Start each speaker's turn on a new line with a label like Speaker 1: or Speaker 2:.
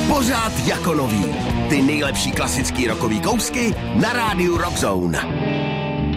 Speaker 1: Pořád jako nový. Ty nejlepší klasický rockový kousky na rádiu Rockzone.